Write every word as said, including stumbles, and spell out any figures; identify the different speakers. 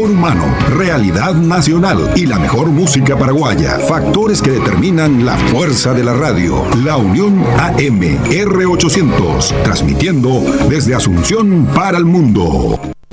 Speaker 1: calor humano, realidad nacional y la mejor música paraguaya. Factores que determinan la fuerza de la radio. La Unión A M R ochocientos, transmitiendo desde Asunción para el mundo.